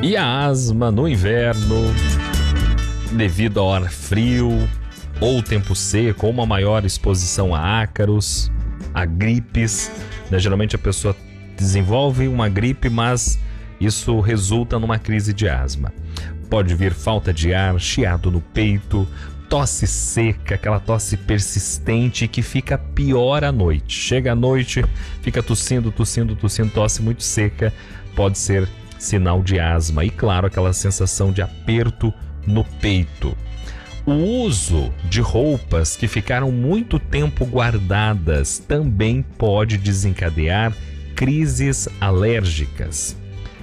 E a asma no inverno, devido ao ar frio ou tempo seco, ou uma maior exposição a ácaros, a gripes, né? Geralmente a pessoa desenvolve uma gripe, mas isso resulta numa crise de asma. Pode vir falta de ar, chiado no peito, tosse seca, aquela tosse persistente que fica pior à noite. Chega à noite, fica tossindo, tosse muito seca, pode ser sinal de asma. E claro, aquela sensação de aperto no peito. O uso de roupas que ficaram muito tempo guardadas também pode desencadear crises alérgicas.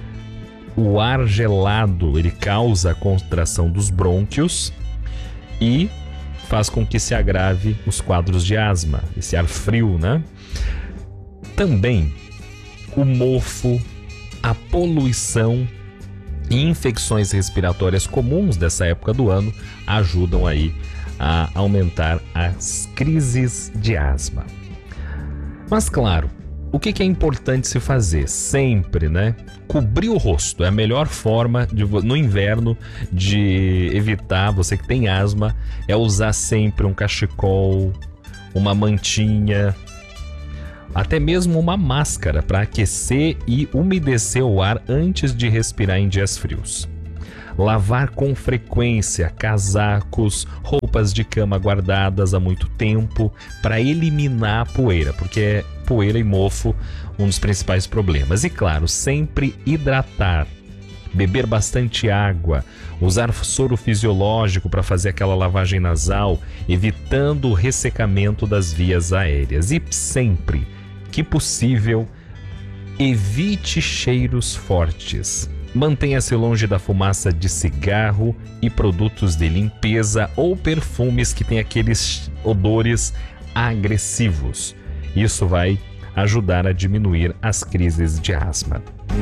O ar gelado, ele causa a contração dos brônquios e faz com que se agrave os quadros de asma, esse ar frio, né? Também o mofo, a poluição e infecções respiratórias comuns dessa época do ano ajudam aí a aumentar as crises de asma. Mas claro, o que é importante se fazer? Sempre, né? Cobrir o rosto é a melhor forma no inverno de evitar, você que tem asma, é usar sempre um cachecol, uma mantinha, até mesmo uma máscara para aquecer e umedecer o ar antes de respirar em dias frios. Lavar com frequência casacos, roupas de cama guardadas há muito tempo para eliminar a poeira, porque é poeira e mofo um dos principais problemas. E claro, sempre hidratar, beber bastante água, usar soro fisiológico para fazer aquela lavagem nasal, evitando o ressecamento das vias aéreas. E sempre que possível, evite cheiros fortes. Mantenha-se longe da fumaça de cigarro e produtos de limpeza ou perfumes que têm aqueles odores agressivos. Isso vai ajudar a diminuir as crises de asma.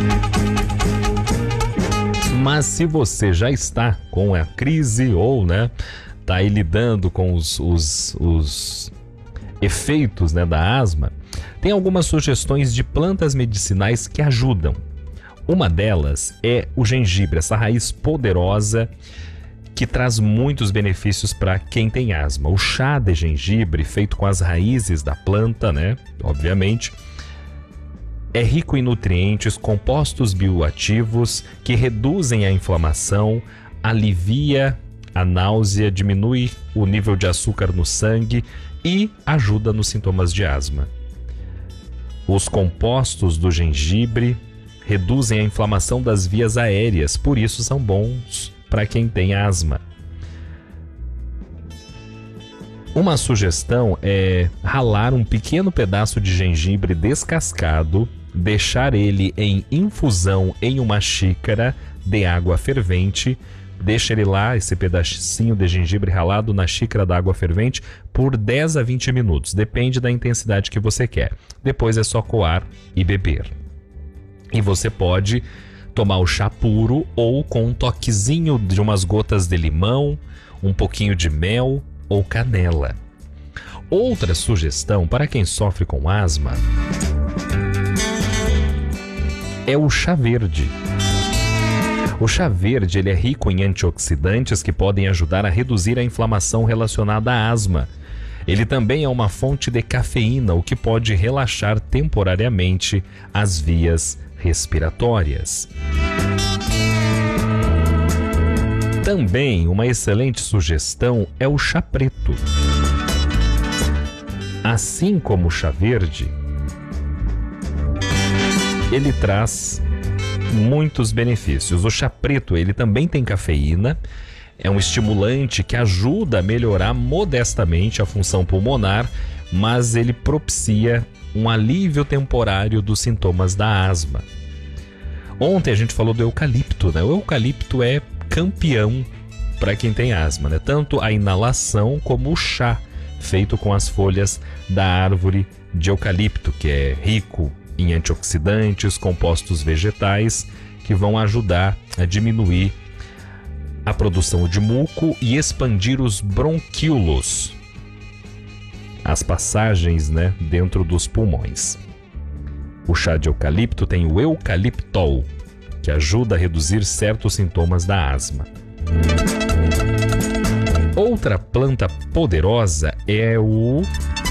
Mas se você já está com a crise ou, né, tá aí lidando com os efeitos, né, da asma, tem algumas sugestões de plantas medicinais que ajudam. Uma delas é o gengibre, essa raiz poderosa que traz muitos benefícios para quem tem asma. O chá de gengibre, feito com as raízes da planta, né, obviamente, é rico em nutrientes, compostos bioativos que reduzem a inflamação, alivia a náusea, diminui o nível de açúcar no sangue e ajuda nos sintomas de asma. Os compostos do gengibre reduzem a inflamação das vias aéreas, por isso são bons para quem tem asma. Uma sugestão é ralar um pequeno pedaço de gengibre descascado, deixar ele em infusão em uma xícara de água fervente, deixa ele lá, esse pedacinho de gengibre ralado na xícara da água fervente por 10 a 20 minutos, depende da intensidade que você quer. Depois é só coar e beber. E você pode tomar o chá puro ou com um toquezinho de umas gotas de limão, um pouquinho de mel ou canela. Outra sugestão para quem sofre com asma é o chá verde. O chá verde ele é rico em antioxidantes que podem ajudar a reduzir a inflamação relacionada à asma. Ele também é uma fonte de cafeína, o que pode relaxar temporariamente as vias respiratórias. Também uma excelente sugestão é o chá preto. Assim como o chá verde, ele traz muitos benefícios. O chá preto ele também tem cafeína, é um estimulante que ajuda a melhorar modestamente a função pulmonar, mas ele propicia um alívio temporário dos sintomas da asma. Ontem a gente falou do eucalipto, né? O eucalipto é campeão para quem tem asma, né? Tanto a inalação como o chá feito com as folhas da árvore de eucalipto, que é rico em antioxidantes, compostos vegetais que vão ajudar a diminuir a produção de muco e expandir os bronquíolos, as passagens, né, dentro dos pulmões. O chá de eucalipto tem o eucaliptol, que ajuda a reduzir certos sintomas da asma. Outra planta poderosa é o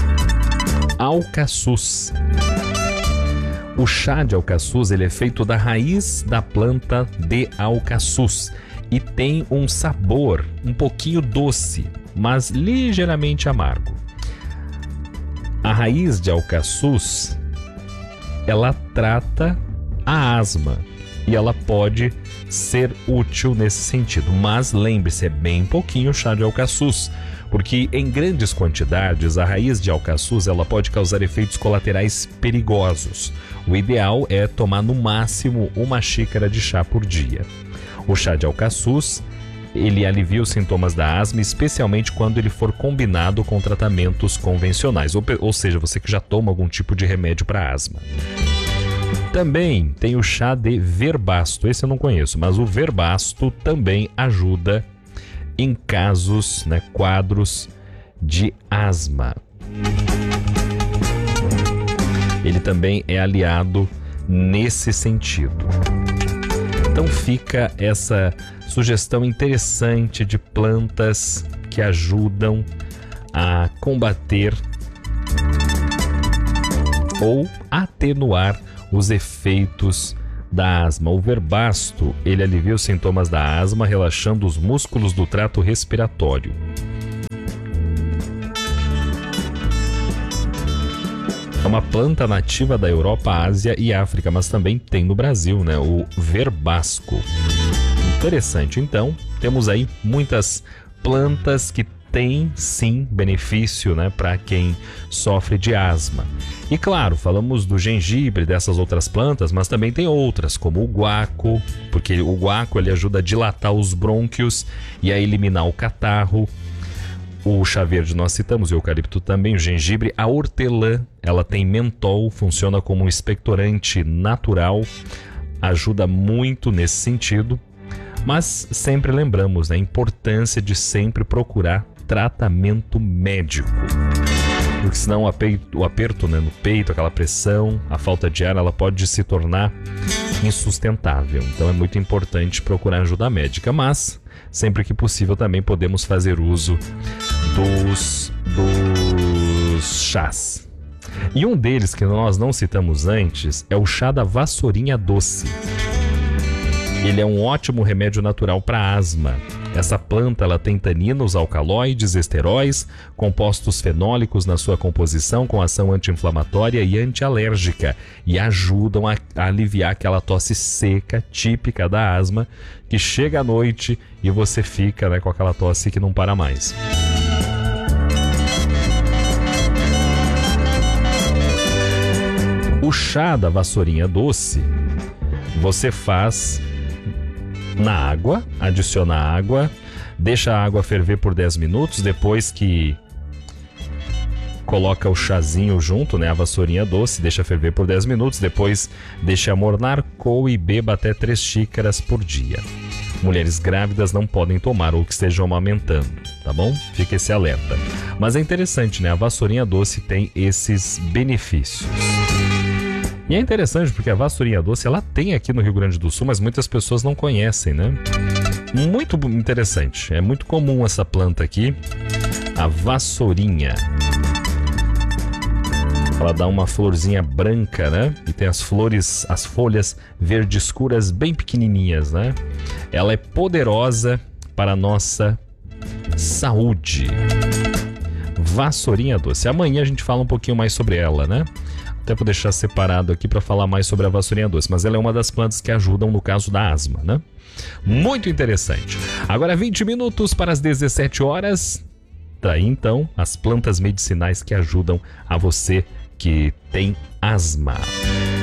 alcaçuz. O chá de alcaçuz ele é feito da raiz da planta de alcaçuz e tem um sabor um pouquinho doce, mas ligeiramente amargo. A raiz de alcaçuz, ela trata a asma e ela pode ser útil nesse sentido, mas lembre-se, é bem pouquinho o chá de alcaçuz, porque em grandes quantidades a raiz de alcaçuz ela pode causar efeitos colaterais perigosos. O ideal é tomar no máximo 1 xícara de chá por dia. O chá de alcaçuz ele alivia os sintomas da asma, especialmente quando ele for combinado com tratamentos convencionais, ou seja, você que já toma algum tipo de remédio para asma. Também tem o chá de verbasto, esse eu não conheço, mas o verbasto também ajuda em casos, quadros de asma. Ele também é aliado nesse sentido. Então fica essa sugestão interessante de plantas que ajudam a combater ou atenuar os efeitos da asma. O verbasto, ele alivia os sintomas da asma, relaxando os músculos do trato respiratório. É uma planta nativa da Europa, Ásia e África, mas também tem no Brasil, o verbasco. Interessante. Então, temos aí muitas plantas que têm, sim, benefício, para quem sofre de asma. E claro, falamos do gengibre, dessas outras plantas, mas também tem outras, como o guaco, porque o guaco ele ajuda a dilatar os brônquios e a eliminar o catarro. O chá verde nós citamos, o eucalipto também, o gengibre. A hortelã, ela tem mentol, funciona como um expectorante natural, ajuda muito nesse sentido. Mas sempre lembramos a importância de sempre procurar tratamento médico. Porque senão o aperto no peito, aquela pressão, a falta de ar, ela pode se tornar insustentável. Então é muito importante procurar ajuda médica, mas sempre que possível também podemos fazer uso dos chás. E um deles que nós não citamos antes é o chá da vassourinha doce. Ele é um ótimo remédio natural para asma. Essa planta ela tem taninos, alcaloides, esteróis, compostos fenólicos na sua composição com ação anti-inflamatória e antialérgica e ajudam a aliviar aquela tosse seca típica da asma que chega à noite e você fica com aquela tosse que não para mais. O chá da vassourinha doce você faz na água, adiciona água, deixa a água ferver por 10 minutos, depois que coloca o chazinho junto, a vassourinha doce, deixa ferver por 10 minutos, depois deixa amornar, coe e beba até 3 xícaras por dia. Mulheres grávidas não podem tomar ou que estejam amamentando, tá bom? Fica esse alerta. Mas é interessante, a vassourinha doce tem esses benefícios. E é interessante porque a vassourinha doce, ela tem aqui no Rio Grande do Sul, mas muitas pessoas não conhecem, Muito interessante. É muito comum essa planta aqui, a vassourinha. Ela dá uma florzinha branca, E tem as folhas verde escuras bem pequenininhas, Ela é poderosa para a nossa saúde. Vassourinha doce. Amanhã a gente fala um pouquinho mais sobre ela, Até vou deixar separado aqui para falar mais sobre a vassourinha doce, mas ela é uma das plantas que ajudam no caso da asma, Muito interessante. Agora 20 minutos para as 17 horas. Daí então, as plantas medicinais que ajudam a você que tem asma.